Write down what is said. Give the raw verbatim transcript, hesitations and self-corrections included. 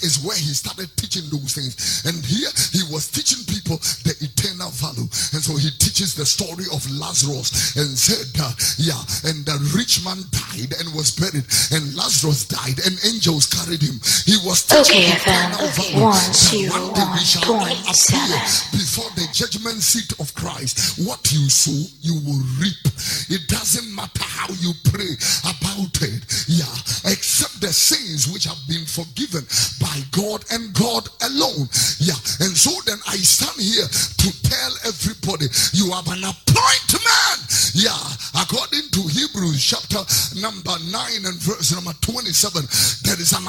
this is where he started teaching those things. And here he was teaching people the eternal value. And so he teaches the story of Lazarus and said, uh, yeah, and the rich man died and was buried, and Lazarus died, and angels carried him. He was teaching okay, eternal value. one, two, That one day we shall all point appear seven. before the judgment seat of Christ. What you sow, you will reap. It doesn't matter how you pray about it, yeah, except the sins which have been forgiven by God and God alone. Yeah, and so then I stand here to tell everybody you have an appointment. Yeah, according to Hebrews chapter number nine and verse number twenty-seven, there is an